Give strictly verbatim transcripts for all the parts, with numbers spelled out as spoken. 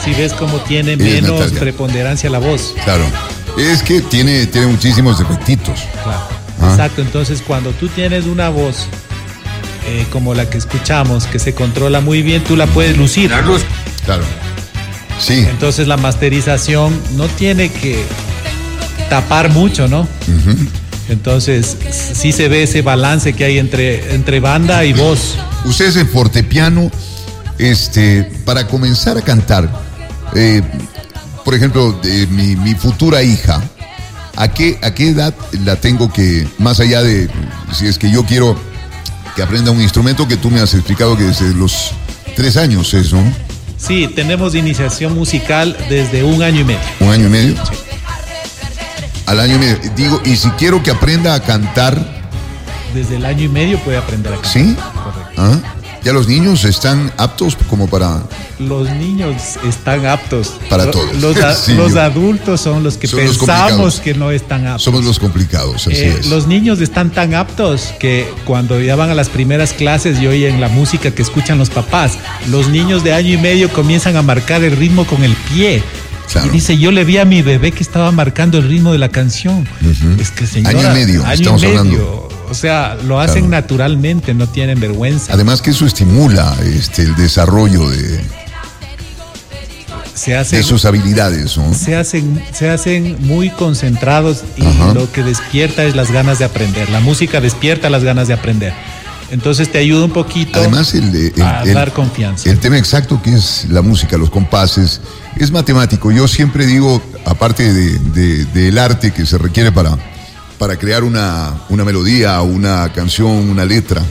si ves cómo tiene Es menos Natalia. preponderancia la voz. Claro. Es que tiene, tiene muchísimos defectitos. Claro. Ah. Exacto, entonces cuando tú tienes una voz eh, como la que escuchamos, que se controla muy bien, tú la puedes lucir. Claro. Sí. Entonces la masterización no tiene que tapar mucho, ¿no? Ujú. Entonces sí se ve ese balance que hay entre, entre banda y voz. Ustedes en fortepiano, este, para comenzar a cantar, eh, por ejemplo, de mi, mi futura hija, ¿a qué, ¿a qué edad la tengo que, más allá de, si es que yo quiero que aprenda un instrumento que tú me has explicado que desde los tres años es, ¿no? Sí, tenemos iniciación musical desde un año y medio. ¿Un año y medio? Al año y medio. Digo, y si quiero que aprenda a cantar, Desde el año y medio puede aprender a cantar. ¿sí? Correcto. ¿Ah? ¿Ya los niños están aptos como para...? Los niños están aptos. Para Lo- todos. Los, a- Sí, los yo- adultos son los que Son los pensamos complicados. que no están aptos. Somos los complicados, así Eh, es. los niños están tan aptos que cuando ya van a las primeras clases y oyen la música que escuchan los papás, los niños de año y medio comienzan a marcar el ritmo con el pie. Claro. Y dice, yo le vi a mi bebé que estaba marcando el ritmo de la canción. Ujú. Es que señora, Año y medio, año estamos y medio. hablando. O sea, lo hacen Claro. naturalmente, no tienen vergüenza. Además que eso estimula este, el desarrollo de, Se hacen, de sus habilidades, ¿no? se hacen, se hacen muy concentrados y Ajá. lo que despierta es las ganas de aprender. La música despierta las ganas de aprender. Entonces te ayuda un poquito Además, el, el- a el- dar confianza. el tema exacto que es la música, los compases, es matemático. Yo siempre digo, aparte de, de- del arte que se requiere para, para crear una, una melodía, una canción, una letra,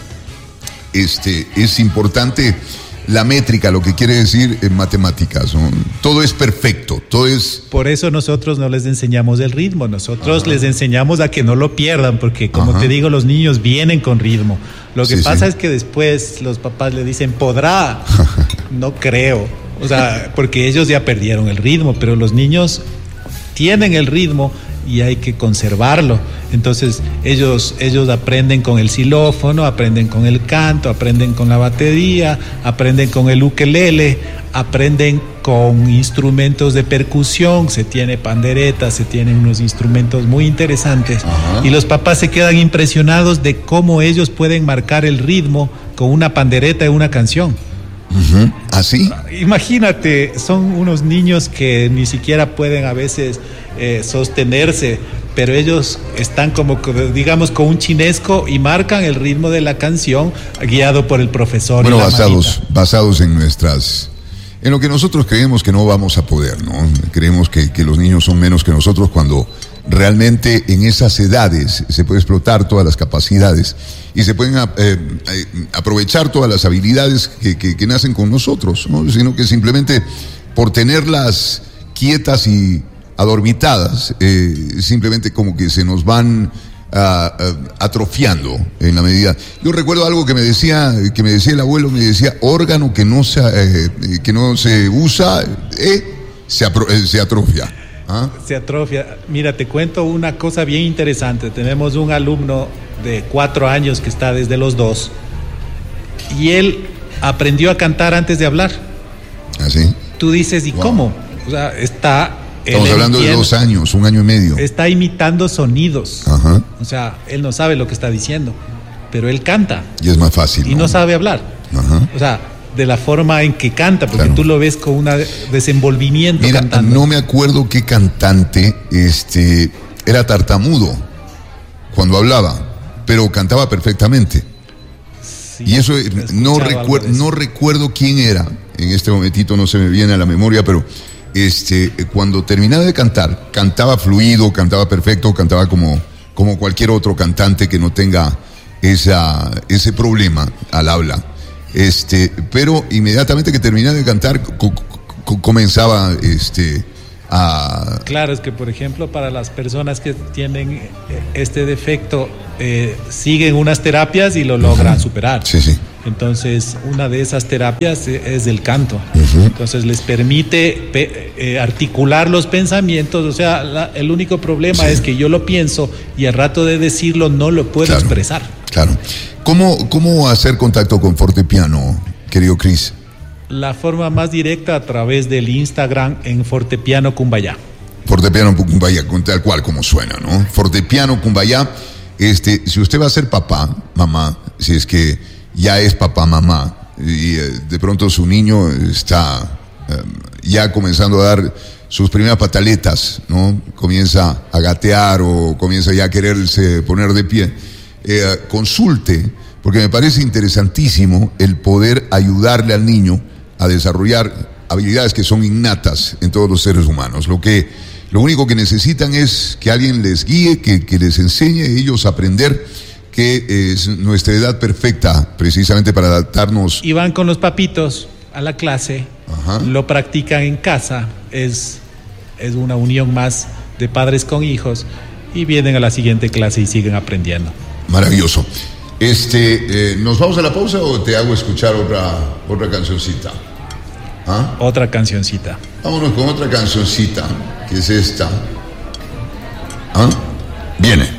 este, es importante la métrica, lo que quiere decir en matemáticas, ¿no? Todo es perfecto, todo es... Por eso nosotros no les enseñamos el ritmo, nosotros les enseñamos a que no lo pierdan, porque como Ajá. te digo, los niños vienen con ritmo. Lo que Sí, pasa sí. es que después los papás le dicen, ¿podrá? No creo. O sea, porque ellos ya perdieron el ritmo, pero los niños tienen el ritmo y hay que conservarlo. Entonces ellos, ellos aprenden con el xilófono, aprenden con el canto, aprenden con la batería, aprenden con el ukelele, aprenden con instrumentos de percusión, se tiene pandereta, se tienen unos instrumentos muy interesantes. Ajá. Y los papás se quedan impresionados de cómo ellos pueden marcar el ritmo con una pandereta en una canción. Ujú. ¿Así? Imagínate, son unos niños que ni siquiera pueden a veces eh, sostenerse, pero ellos están como, digamos, con un chinesco y marcan el ritmo de la canción guiado por el profesor. Bueno, y la basados, manita. basados en nuestras... En lo que nosotros creemos que no vamos a poder, ¿no? Creemos que, que los niños son menos que nosotros cuando realmente en esas edades se puede explotar todas las capacidades y se pueden eh, eh, aprovechar todas las habilidades que, que, que nacen con nosotros, ¿no? Sino que simplemente por tenerlas quietas y adormitadas, eh, simplemente como que se nos van ah, ah, atrofiando en la medida. Yo recuerdo algo que me decía, que me decía el abuelo, me decía, órgano que no se, eh, que no se usa, eh, se, apro- eh, se atrofia. ¿Ah? Se atrofia. Mira, te cuento una cosa bien interesante. Tenemos un alumno de cuatro años que está desde los dos y él aprendió a cantar antes de hablar. ¿Así? Tú dices, ¿y Wow. cómo? O sea, está... Estamos él hablando de entiende- dos años, un año y medio. Está imitando sonidos. Ajá. O sea, él no sabe lo que está diciendo, pero él canta Y es más fácil. y no sabe hablar. Ajá. O sea, de la forma en que canta, porque Claro. tú lo ves con un desenvolvimiento Mira, cantando. no me acuerdo qué cantante este, era tartamudo cuando hablaba, pero cantaba perfectamente. Sí, Y eso he eh, no, escuchado algo recuer- de eso. no recuerdo quién era, en este momentito no se me viene a la memoria, pero este, eh, cuando terminaba de cantar, cantaba fluido, cantaba perfecto, cantaba como, como cualquier otro cantante que no tenga esa, ese problema al habla. Este, pero inmediatamente que terminaba de cantar, co- co- comenzaba este, a... Claro, es que por ejemplo para las personas que tienen eh, este defecto eh, siguen unas terapias y lo logran superar. Sí, sí. Entonces una de esas terapias eh, es del canto. Ujú. Entonces les permite pe- eh, articular los pensamientos. O sea, la- el único problema Sí. es que yo lo pienso y al rato de decirlo no lo puedo Claro. expresar. Claro. ¿Cómo, cómo hacer contacto con fortepiano, querido Cris? La forma más directa a través del Instagram en Fortepiano Cumbayá. Fortepiano Cumbayá, tal cual como suena, ¿no? Fortepiano Cumbayá. Este, si usted va a ser papá, mamá, si es que ya es papá, mamá, y eh, de pronto su niño está eh, ya comenzando a dar sus primeras pataletas, ¿no? Comienza a gatear o comienza ya a quererse poner de pie, eh, consulte, porque me parece interesantísimo el poder ayudarle al niño a desarrollar habilidades que son innatas en todos los seres humanos. Lo que, lo único que necesitan es que alguien les guíe, que, que les enseñe a ellos a aprender, que es nuestra edad perfecta precisamente para adaptarnos. Y van con los papitos a la clase, Ajá. Lo practican en casa, es, es una unión más de padres con hijos, y vienen a la siguiente clase y siguen aprendiendo. Maravilloso. Este, eh, ¿nos vamos a la pausa o te hago escuchar otra, otra cancioncita? ¿Ah? Otra cancioncita. Vámonos con otra cancioncita, que es esta. ¿Ah? Viene.